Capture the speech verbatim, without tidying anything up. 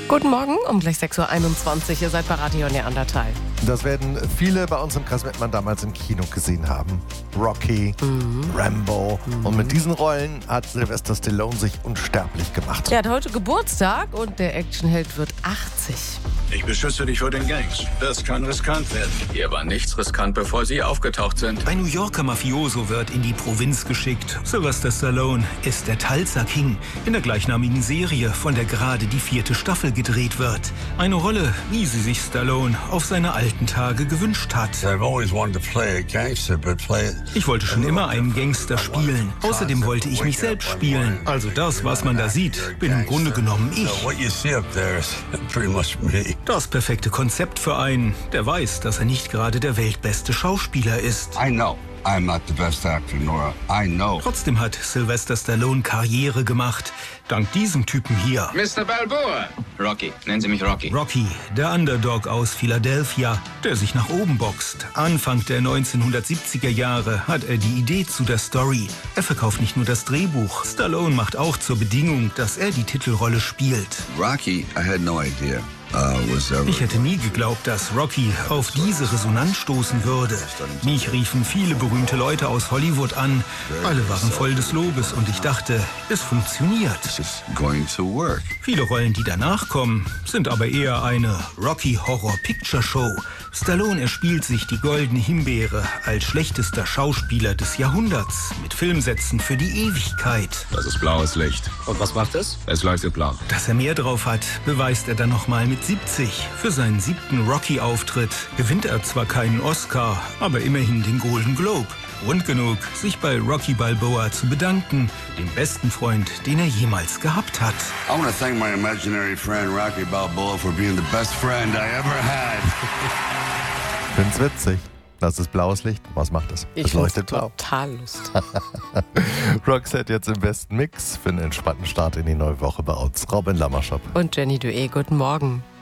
Guten Morgen, um gleich sechs Uhr einundzwanzig. Ihr seid bei Radio Neandertal. Das werden viele bei uns im Kreis Mettmann damals im Kino gesehen haben. Rocky, mhm. Rambo. Mhm. Und mit diesen Rollen hat Sylvester Stallone sich unsterblich gemacht. Er hat heute Geburtstag und der Actionheld wird achtzig. Ich beschütze dich vor den Gangs. Das kann riskant werden. Hier war nichts riskant, bevor Sie aufgetaucht sind. Ein New Yorker Mafioso wird in die Provinz geschickt. Sylvester Stallone ist der Tulsa King in der gleichnamigen Serie, von der gerade die vierte Staffel gedreht wird. Eine Rolle, wie sie sich Stallone auf seine alten Tage gewünscht hat. Ich wollte schon immer einen Gangster spielen. Außerdem wollte ich mich selbst spielen. Also das, was man da sieht, bin im Grunde genommen ich. Das perfekte Konzept für einen, der weiß, dass er nicht gerade der weltbeste Schauspieler ist. I know. I'm not the best actor, Nora. I know. Trotzdem hat Sylvester Stallone Karriere gemacht. Dank diesem Typen hier. Mister Balboa. Rocky. Nennen Sie mich Rocky. Rocky, der Underdog aus Philadelphia, der sich nach oben boxt. Anfang der neunzehnhundertsiebziger Jahre hat er die Idee zu der Story. Er verkauft nicht nur das Drehbuch. Stallone macht auch zur Bedingung, dass er die Titelrolle spielt. Rocky, I had no idea. Ich hätte nie geglaubt, dass Rocky auf diese Resonanz stoßen würde. Mich riefen viele berühmte Leute aus Hollywood an. Alle waren voll des Lobes und ich dachte, es funktioniert. Viele Rollen, die danach kommen, sind aber eher eine Rocky Horror Picture Show. Stallone erspielt sich die goldene Himbeere als schlechtester Schauspieler des Jahrhunderts mit Filmsätzen für die Ewigkeit. Das ist blaues Licht. Und was macht es? Es leuchtet blau. Dass er mehr drauf hat, beweist er dann nochmal mit siebzig. Für seinen siebten Rocky-Auftritt gewinnt er zwar keinen Oscar, aber immerhin den Golden Globe. Grund genug, sich bei Rocky Balboa zu bedanken, dem besten Freund, den er jemals gehabt hat. I want to thank my imaginary friend Rocky Balboa for being the best friend I ever had. Ich find's witzig. Das ist blaues Licht. Was macht es? Ich es leuchtet blau. Total Lust. Roxette jetzt im besten Mix für einen entspannten Start in die neue Woche bei uns. Robin Lammerschop. Und Jenny Dué, guten Morgen.